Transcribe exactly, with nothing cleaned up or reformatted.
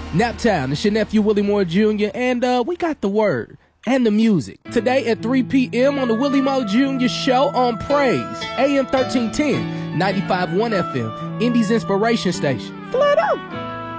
Naptown, it's your nephew Willie Moore Junior And uh, we got the word and the music. Today at three p.m. on the Willie Moore Junior Show on Praise, A M thirteen ten, ninety-five point one F M, Indy's Inspiration Station. Flood out!